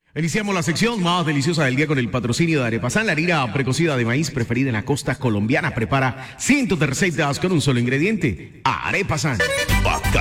Iniciamos la sección más deliciosa del día con el patrocinio de Arepasan, la harina precocida de maíz preferida en la costa colombiana. Prepara cientos de recetas con un solo ingrediente: Arepasan.